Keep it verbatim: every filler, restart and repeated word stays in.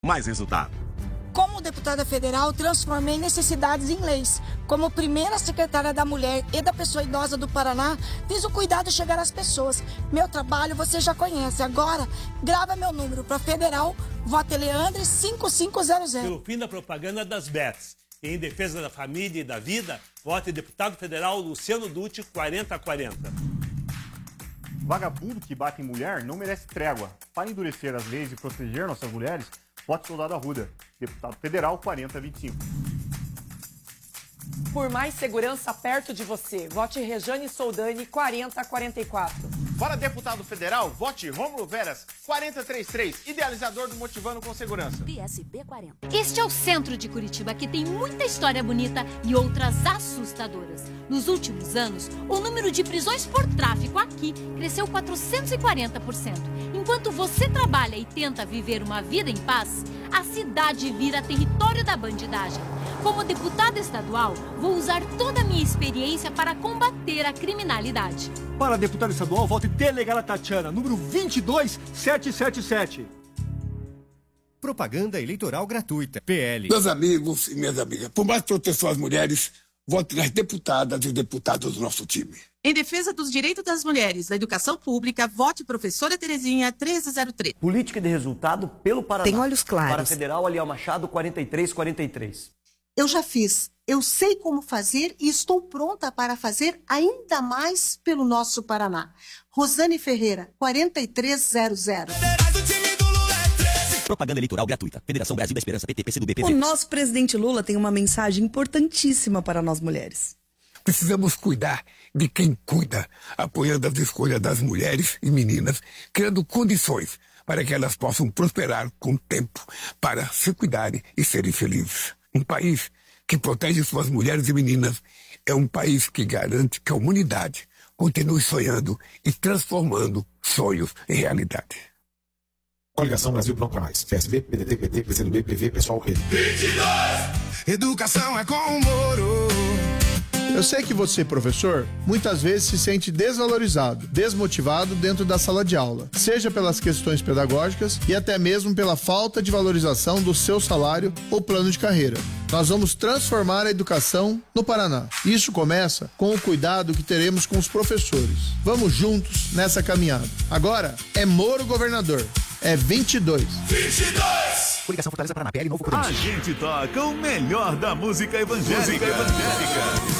mais resultado. Como deputada federal, transformei necessidades em leis. Como primeira secretária da Mulher e da Pessoa Idosa do Paraná, fiz o cuidado chegar às pessoas. Meu trabalho você já conhece. Agora, grava meu número para federal, vote Leandre cinco cinco zero zero. Pelo fim da propaganda das bets e em defesa da família e da vida, vote deputado federal Luciano Dutti quarenta quarenta. Vagabundo que bate em mulher não merece trégua. Para endurecer as leis e proteger nossas mulheres, vote Soldado Arruda, deputado federal quarenta vinte e cinco. Por mais segurança perto de você, vote Rejane Soldani quarenta quarenta e quatro. Para deputado federal, vote Rômulo Veras quarenta trinta e três, idealizador do Motivando com Segurança. P S B quarenta. Este é o centro de Curitiba, que tem muita história bonita e outras assustadoras. Nos últimos anos, o número de prisões por tráfico aqui cresceu quatrocentos e quarenta por cento. Enquanto você trabalha e tenta viver uma vida em paz, a cidade vira território da bandidagem. Como deputada estadual, vou usar toda a minha experiência para combater a criminalidade. Para deputada estadual, vote Delegada Tatiana, número vinte e dois mil setecentos e setenta e sete. Propaganda eleitoral gratuita. P L. Meus amigos e minhas amigas, por mais proteção às mulheres, vote nas deputadas e deputados do nosso time. Em defesa dos direitos das mulheres, da educação pública, vote professora Terezinha treze zero três. Política de resultado pelo Paraná. Tem olhos claros. Para federal, Aliel Machado, quarenta e três quarenta e três. Eu já fiz, eu sei como fazer e estou pronta para fazer ainda mais pelo nosso Paraná. Rosane Ferreira, quarenta e três zero zero. Propaganda eleitoral gratuita. Federação Brasil da Esperança, P T, P C do B, P V. O nosso presidente Lula tem uma mensagem importantíssima para nós mulheres. Precisamos cuidar de quem cuida, apoiando as escolhas das mulheres e meninas, criando condições para que elas possam prosperar com o tempo, para se cuidarem e serem felizes. Um país que protege suas mulheres e meninas é um país que garante que a humanidade continue sonhando e transformando sonhos em realidade. Coligação Brasil Pronto pra Mais. P S B, P D T, P T, P C do B, P V, Pessoal, Rede. vinte e dois! Educação é com o Moro. Eu sei que você, professor, muitas vezes se sente desvalorizado, desmotivado dentro da sala de aula, seja pelas questões pedagógicas e até mesmo pela falta de valorização do seu salário ou plano de carreira. Nós vamos transformar a educação no Paraná. Isso começa com o cuidado que teremos com os professores. Vamos juntos nessa caminhada. Agora é Moro governador. É vinte e dois. vinte e dois! Coligação Fortaleza Paraná, P L Novo Compromisso. A gente toca o melhor da música evangélica. Música evangélica.